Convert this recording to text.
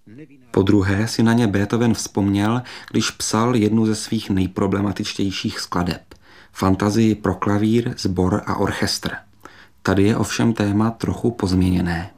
Podruhé si na ně Beethoven vzpomněl, když psal jednu ze svých nejproblematičtějších skladeb, fantazii pro klavír, sbor a orchestr. Tady je ovšem téma trochu pozměněné.